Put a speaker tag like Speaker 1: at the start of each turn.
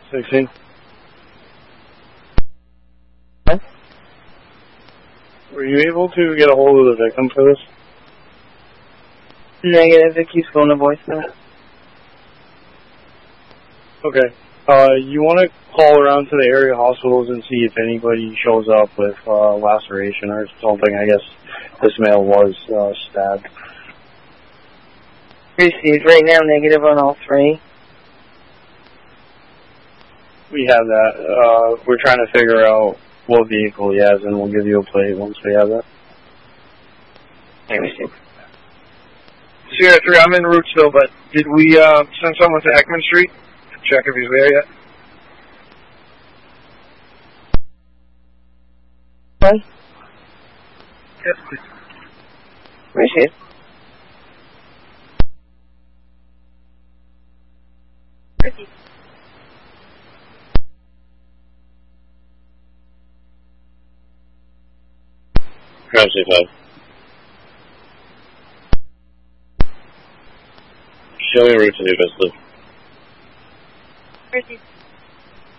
Speaker 1: 16.
Speaker 2: What?
Speaker 1: Were you able to get a hold of the victim for this?
Speaker 2: Negative, it keeps going to voicemail.
Speaker 1: Okay. You want to call around to the area hospitals and see if anybody shows up with laceration or something. I guess this male was stabbed.
Speaker 2: Received. Right now, negative on all three.
Speaker 1: We have that. We're trying to figure out what vehicle he has, and we'll give you a plate once we have that.
Speaker 2: Okay, received.
Speaker 3: Sierra 3, I'm in Rootesville, but did we send someone to Ekman Street to check if he's there yet?
Speaker 2: What?
Speaker 3: Yes, please.
Speaker 2: Received.
Speaker 4: Received.
Speaker 5: Crash 5. Show me a route to New Vista.
Speaker 4: Received.